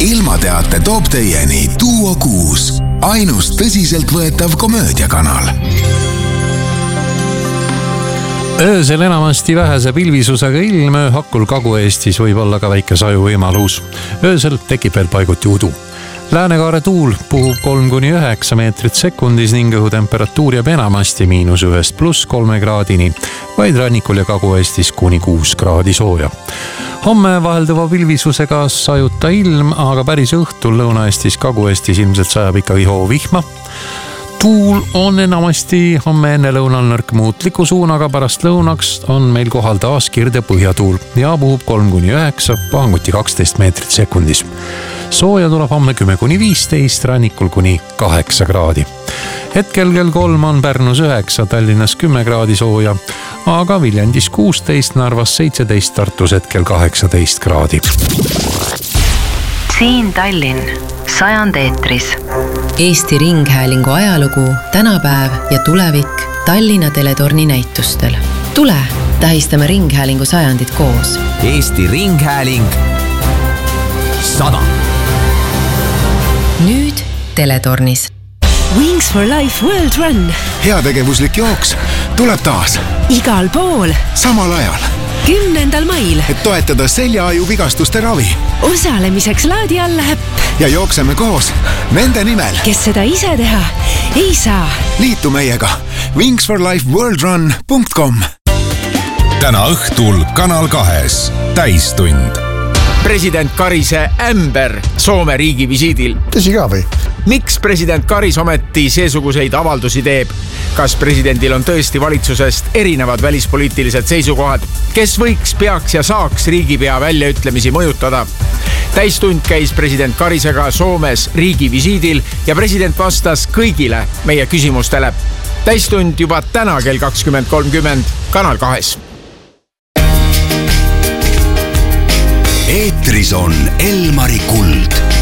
Ilmateate toob teieni Duo 6, ainus tõsiseltvõetav komöödiakanal. Öösel enamasti vähese pilvisusega ilm, hakkul Kagu-Eestis võib olla ka väike sajuvõimalus. Öösel tekib veel paiguti udu. Läänekaare tuul puhub 3–9 meetrit sekundis ning õhutemperatuur jääb enamasti -1 + 3 kraadini, vaid rannikul ja Kagu-Eestis kuni 6 kraadi sooja. Homme vahelduva pilvisusega sajuta ilm, aga päris õhtul Lõuna-Eestis, Kagu-Eestis ilmselt sajab ikkagi hoovihma. Tuul on enamasti homme enne lõunal nõrk muutliku suunaga, pärast lõunaks on meil kohal taas kirde põhjatuul ja puhub 3–9, pahanguti 12 meetrit sekundis. Sooja tuleb homme 10–15, rannikul kuni 8 kraadi. Hetkel kell 3 on Pärnus 9, Tallinnas 10 kraadi sooja, aga Viljandis 16, Narvas 17, Tartus hetkel 18 kraadi. Siin Tallinn, 100 eetris. Eesti Ringhäälingu ajalugu, tänapäev ja tulevik Tallinna Teletorni näitustel. Tule, tähistame Ringhäälingu 100 koos. Eesti Ringhääling 100. Nüüd Teletornis. Wings for Life World Run. Heategevuslik jooks tuleb taas. Igal pool. Samal ajal. 10. mail. Et toetada seljaaju vigastuste ravi. Osalemiseks laadi alla äpp. Ja jookseme koos nende nimel, kes seda ise teha ei saa. Liitu meiega wingsforlifeworldrun.com. Täna õhtul Kanal 2 täistund. President Karise ämber Soome riigi visiidil. Tõsi ka või? Miks president Karis ometi seesuguseid avaldusi teeb? Kas presidendil on tõesti valitsusest erinevad välispoliitilised seisukohad? Kes võiks, peaks ja saaks riigipea väljaütlemisi mõjutada? Täistund käis president Karisega Soomes riigi visiidil ja president vastas kõigile meie küsimustele. Täistund juba täna kell 20.30 Kanal 2. Eetris on Elmari Kuld.